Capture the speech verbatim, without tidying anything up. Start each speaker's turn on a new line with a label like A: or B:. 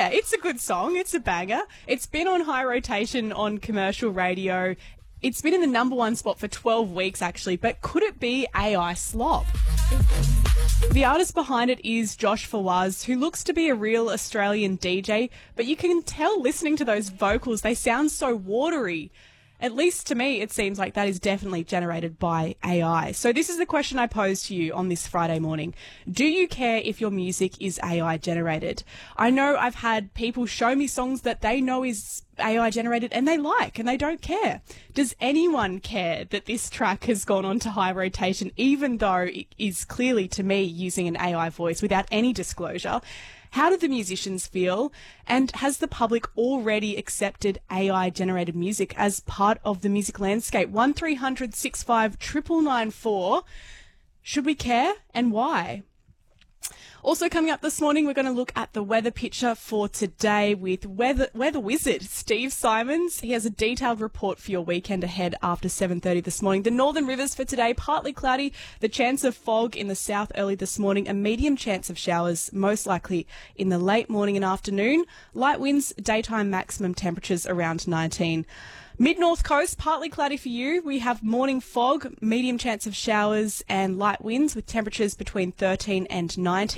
A: Yeah, it's a good song. It's a banger. It's been on high rotation on commercial radio. It's been in the number one spot for twelve weeks, actually. But could it be A I slop? The artist behind it is Josh Fawaz, who looks to be a real Australian D J, but you can tell listening to those vocals, they sound so watery. At least to me, it seems like that is definitely generated by A I. So this is the question I pose to you on this Friday morning. Do you care if your music is A I generated? I know I've had people show me songs that they know is A I generated and they like and they don't care. Does anyone care that this track has gone on to high rotation, even though it is clearly to me using an A I voice without any disclosure? How do the musicians feel? And has the public already accepted A I-generated music as part of the music landscape? one three hundred six five nine nine nine four. Should we care, and why? Also coming up this morning, we're going to look at the weather picture for today with weather weather wizard Steve Simons. He has a detailed report for your weekend ahead after seven thirty this morning. The northern rivers for today, partly cloudy, the chance of fog in the south early this morning, a medium chance of showers, most likely in the late morning and afternoon. Light winds, daytime maximum temperatures around nineteen. Mid-north coast, partly cloudy for you. We have morning fog, medium chance of showers and light winds with temperatures between thirteen and nineteen.